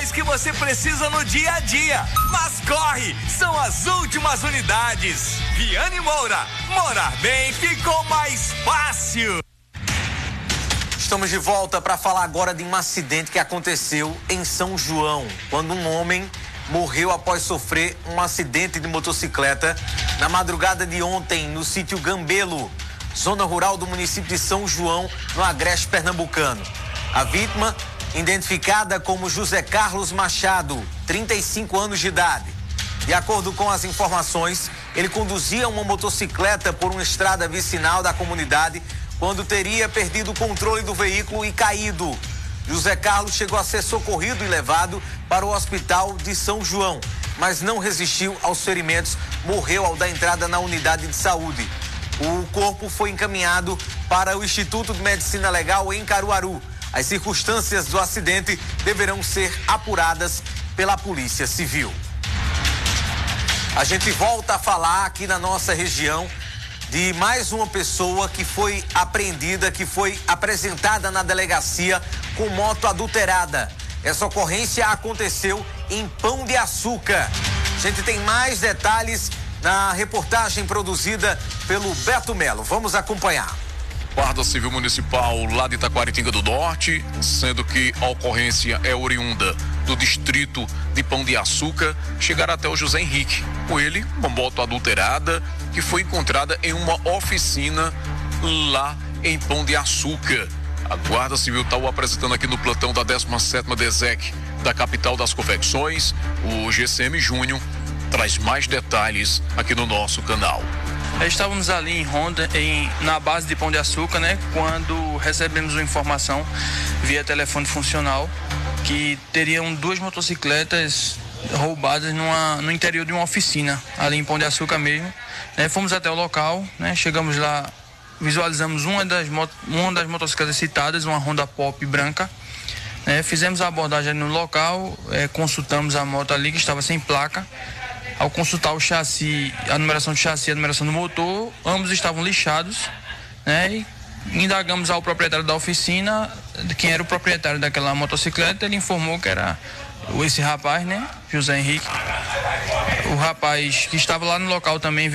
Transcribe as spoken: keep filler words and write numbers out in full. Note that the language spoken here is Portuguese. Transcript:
itens que você precisa no dia a dia. Mas corre, são as últimas unidades. Viane Moura, morar bem ficou mais fácil. Estamos de volta para falar agora de um acidente que aconteceu em São João, quando um homem morreu após sofrer um acidente de motocicleta na madrugada de ontem no sítio Gambelo, zona rural do município de São João, no Agreste Pernambucano. A vítima, identificada como José Carlos Machado, trinta e cinco anos de idade. De acordo com as informações, ele conduzia uma motocicleta por uma estrada vicinal da comunidade quando teria perdido o controle do veículo e caído. José Carlos chegou a ser socorrido e levado para o hospital de São João, mas não resistiu aos ferimentos, morreu ao dar entrada na unidade de saúde. O corpo foi encaminhado para o Instituto de Medicina Legal em Caruaru. As circunstâncias do acidente deverão ser apuradas pela Polícia Civil. A gente volta a falar aqui na nossa região de mais uma pessoa que foi apreendida, que foi apresentada na delegacia com moto adulterada. Essa ocorrência aconteceu em Pão de Açúcar. A gente tem mais detalhes na reportagem produzida pelo Beto Melo. Vamos acompanhar. Guarda Civil Municipal lá de Taquaritinga do Norte, sendo que a ocorrência é oriunda do distrito de Pão de Açúcar, chegaram até o José Henrique. Com ele, uma moto adulterada que foi encontrada em uma oficina lá em Pão de Açúcar. A Guarda Civil está o apresentando aqui no plantão da décima sétima DESEC da capital das confecções. O G C M Júnior traz mais detalhes aqui no nosso canal. Estávamos ali em Ronda, em, na base de Pão de Açúcar, né? Quando recebemos uma informação via telefone funcional que teriam duas motocicletas roubadas numa, no interior de uma oficina, ali em Pão de Açúcar mesmo. Né? Fomos até o local, né? Chegamos lá, visualizamos uma das, mot uma das motocicletas citadas, uma Honda Pop branca. Né? Fizemos a abordagem no local, é, consultamos a moto ali que estava sem placa. Ao consultar o chassi, a numeração do chassi e a numeração do motor, ambos estavam lixados, né? E indagamos ao proprietário da oficina, quem era o proprietário daquela motocicleta. Ele informou que era esse rapaz, né? José Henrique. O rapaz que estava lá no local também